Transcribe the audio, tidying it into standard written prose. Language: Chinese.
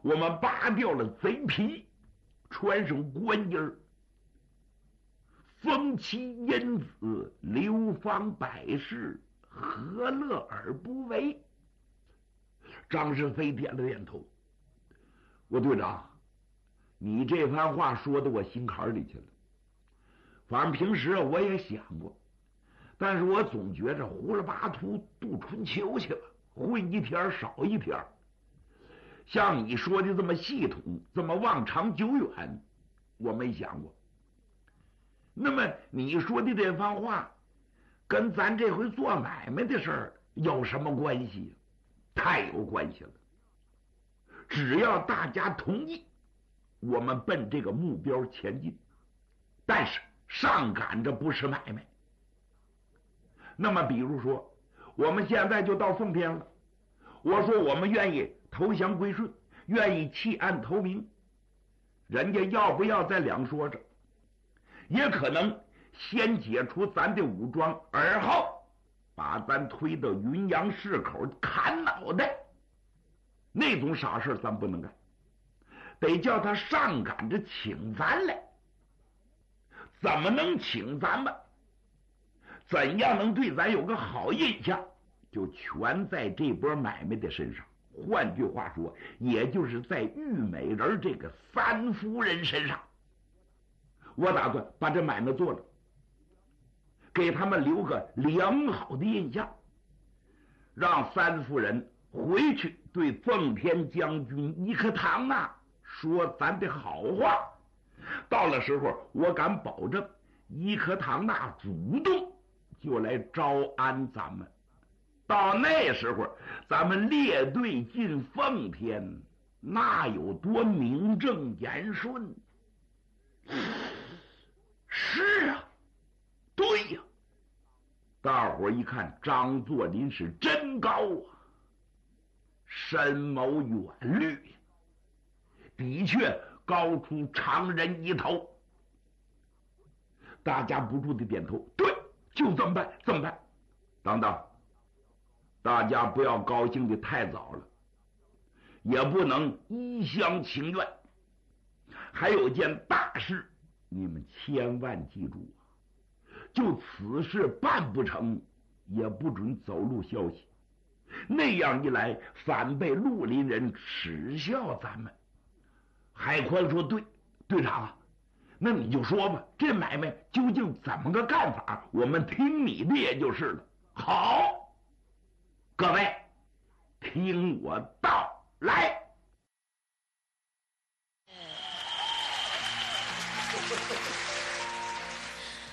我们拔掉了贼皮，穿上官衣儿，封其因子，流芳百世，何乐而不为？张世飞点了点头。我队长，你这番话说到我心坎里去了。反正平时我也想过，但是我总觉着胡了八图度春秋去了，混一天少一天。像你说的这么系统，这么望长久远，我没想过。那么你说的这番话，跟咱这回做买卖的事儿有什么关系？太有关系了。只要大家同意，我们奔这个目标前进。但是上赶着不是买卖。那么比如说，我们现在就到奉天了，我说我们愿意投降归顺，愿意弃暗投明，人家要不要再两说着，也可能先解除咱的武装，而后把咱推到云阳市口砍脑袋。那种傻事咱不能干，得叫他上赶着请咱来。怎么能请咱们？怎样能对咱有个好印象？就全在这波买卖的身上。换句话说，也就是在玉美人这个三夫人身上。我打算把这买卖做了，给他们留个良好的印象，让三夫人回去对奉天将军伊克唐纳说咱的好话。到了时候，我敢保证伊克唐纳主动就来招安咱们。到那时候，咱们列队进奉天，那有多名正言顺？是啊，对呀。大伙一看，张作霖是真高啊，深谋远虑，的确高出常人一头。大家不住的点头，对，就这么办，这么办。等等，大家不要高兴的太早了，也不能一厢情愿。还有件大事，你们千万记住啊！就此事办不成，也不准走漏消息。那样一来，反被绿林人耻笑咱们。海宽说：“对，队长啊，那你就说吧，这买卖究竟怎么个干法？我们听你的也就是了。”好，各位，听我道来。